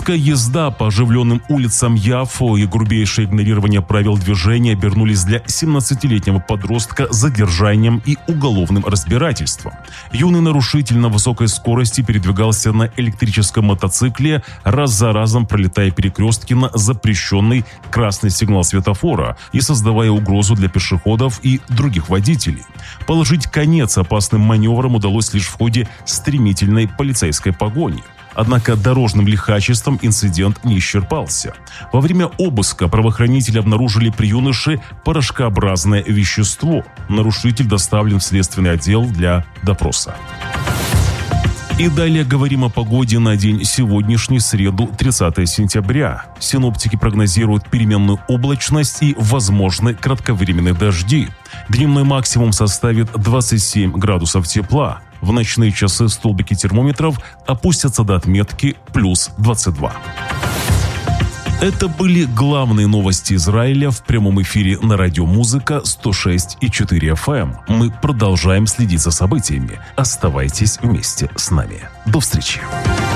Жесткая езда по оживленным улицам Яффо и грубейшее игнорирование правил движения обернулись для 17-летнего подростка задержанием и уголовным разбирательством. Юный нарушитель на высокой скорости передвигался на электрическом мотоцикле, раз за разом пролетая перекрестки на запрещенный красный сигнал светофора и создавая угрозу для пешеходов и других водителей. Положить конец опасным маневрам удалось лишь в ходе стремительной полицейской погони. Однако дорожным лихачеством инцидент не исчерпался. Во время обыска правоохранители обнаружили при юноше порошкообразное вещество. Нарушитель доставлен в следственный отдел для допроса. И далее говорим о погоде на день сегодняшний, среду, 30 сентября. Синоптики прогнозируют переменную облачность и возможны кратковременные дожди. Дневной максимум составит 27 градусов тепла. В ночные часы столбики термометров опустятся до отметки плюс 22. Это были главные новости Израиля в прямом эфире на радио «Музыка» 106,4 FM. Мы продолжаем следить за событиями. Оставайтесь вместе с нами. До встречи.